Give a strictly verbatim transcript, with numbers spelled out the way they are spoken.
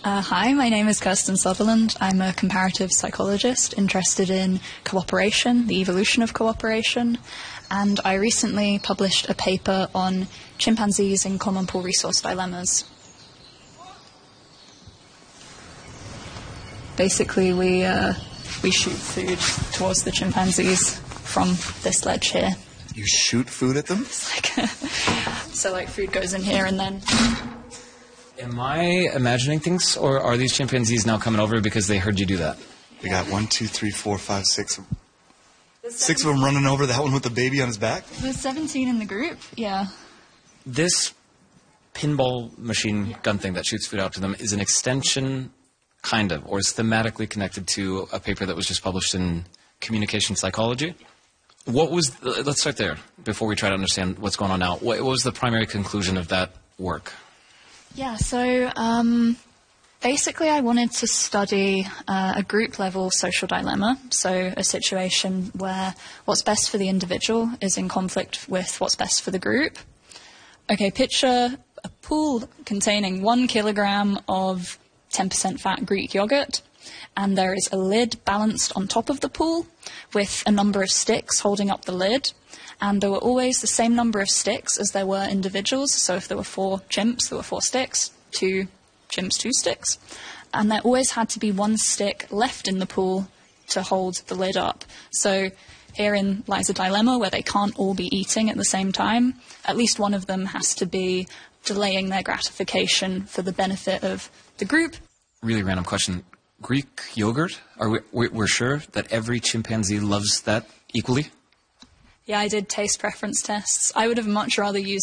Uh, hi, my name is Kirsten Sutherland. I'm a comparative psychologist interested in cooperation, the evolution of cooperation, and I recently published a paper on chimpanzees in common pool resource dilemmas. Basically, we uh, we shoot food towards the chimpanzees from this ledge here. You shoot food at them? It's like so, like, food goes in here and then... Am I imagining things, or are these chimpanzees now coming over because they heard you do that? We got one, two, three, four, five, six. Six of them running over, that one with the baby on his back? There's seventeen in the group, yeah. This pinball machine gun thing that shoots food out to them is an extension, kind of, or is thematically connected to a paper that was just published in Communication Psychology. What was, the, let's start there before we try to understand what's going on now. What was the primary conclusion of that work? Yeah, so um, basically I wanted to study uh, a group-level social dilemma, so a situation where what's best for the individual is in conflict with what's best for the group. Okay, picture a pool containing one kilogram of ten percent fat Greek yogurt, and there is a lid balanced on top of the pool with a number of sticks holding up the lid. And there were always the same number of sticks as there were individuals. So if there were four chimps, there were four sticks. Two chimps, two sticks. And there always had to be one stick left in the pool to hold the lid up. So herein lies a dilemma where they can't all be eating at the same time. At least one of them has to be delaying their gratification for the benefit of the group. Really random question. Greek yogurt? Are we, we're sure that every chimpanzee loves that equally? Yeah, I did taste preference tests. I would have much rather used